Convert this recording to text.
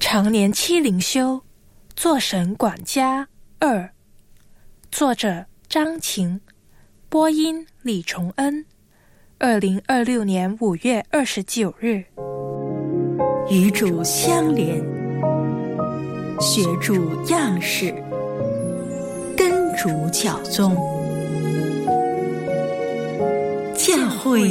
常年期灵修，做神管家2，作者张晴，播音李崇恩，2026年5月29日。 与主相连，学主样式，跟主教宗。教会